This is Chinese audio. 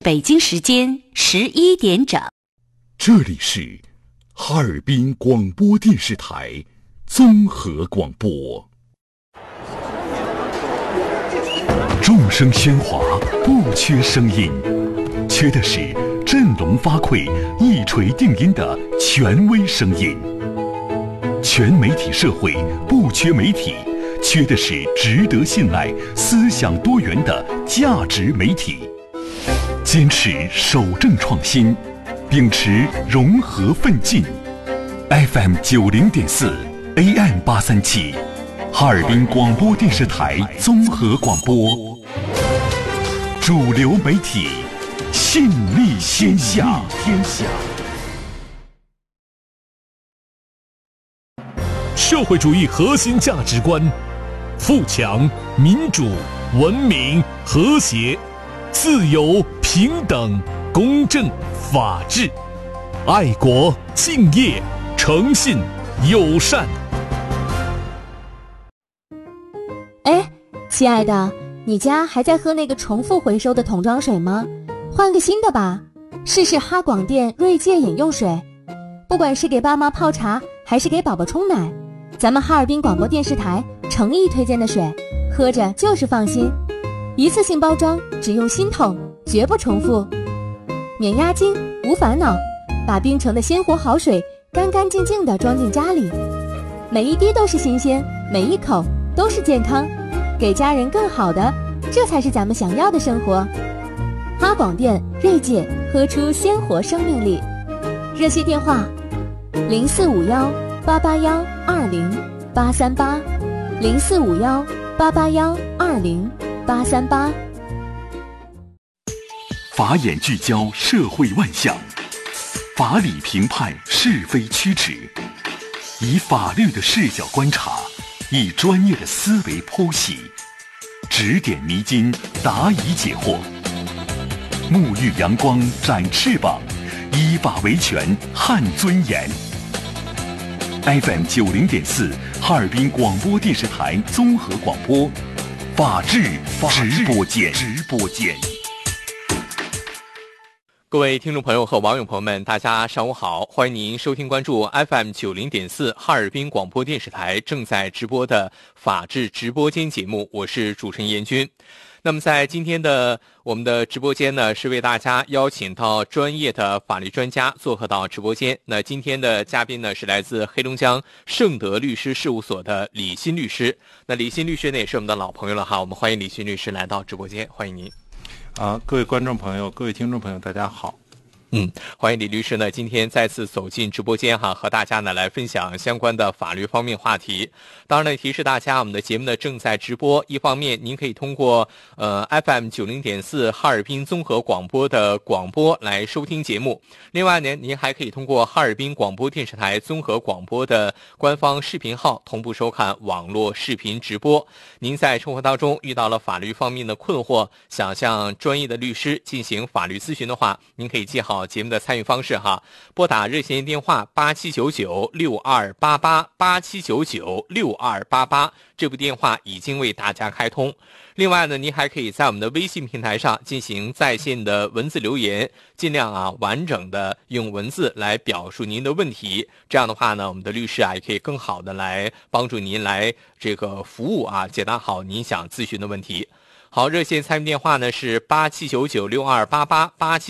北京时间11点整。 这里是哈尔滨广播电视台综合广播。众声喧哗，不缺声音，缺的是振聋发聩、一锤定音的权威声音。全媒体社会不缺媒体，缺的是值得信赖、思想多元的价值媒体。坚持守正创新，秉持融合奋进。FM 90.4 AM 837，哈尔滨广播电视台综合广播，主流媒体，信力天下。 社会主义核心价值观：富强、民主、文明、和谐、自由、平等、公正、法治、爱国、敬业、诚信、友善。 哎，亲爱的，你家还在喝那个重复回收的桶装水吗？换个新的吧，试试哈广电锐界饮用水。不管是给爸妈泡茶，还是给宝宝冲奶，咱们哈尔滨广播电视台诚意推荐的水，喝着就是放心。一次性包装，只用新桶，绝不重复，免押金，无烦恼，把冰城的鲜活好水干干净净地装进家里，每一滴都是新鲜，每一口都是健康，给家人更好的，这才是咱们想要的生活。哈广电锐界，喝出鲜活生命力。热线电话0451-881-20838，0451-881-20838。 法眼聚焦社会万象，法理评判是非曲直，以法律的视角观察，以专业的思维剖析，指点迷津，答疑解惑，沐浴阳光，展翅膀，依法维权，撼尊严。FM 90.4，哈尔滨广播电视台综合广播，法治直播间。 各位听众朋友和网友朋友们，大家上午好，欢迎您收听关注 FM 90.4哈尔滨广播电视台正在直播的法治直播间节目，我是主持人严军。那么在今天的我们的直播间呢，是为大家邀请到专业的法律专家做客到直播间。那今天的嘉宾呢，是来自黑龙江盛德律师事务所的李欣律师。那李欣律师呢，也是我们的老朋友了哈，我们欢迎李欣律师来到直播间，欢迎您。 各位观众朋友，各位听众朋友，大家好。 欢迎李律师呢，今天再次走进直播间哈，和大家呢来分享相关的法律方面话题。当然呢，提示大家，我们的节目呢正在直播，一方面您可以通过FM 90.4哈尔滨综合广播的广播来收听节目。另外呢，您还可以通过哈尔滨广播电视台综合广播的官方视频号同步收看网络视频直播。您在生活当中遇到了法律方面的困惑，想向专业的律师进行法律咨询的话，您可以记好节目的参与方式哈，拨打热线电话8799-6288，8799-6288，这部电话已经为大家开通。另外呢，您还可以在我们的微信平台上进行在线的文字留言，尽量完整的用文字来表述您的问题。这样的话呢，我们的律师也可以更好的来帮助您来这个服务解答好您想咨询的问题。好，热线参与电话呢是8799-6288，87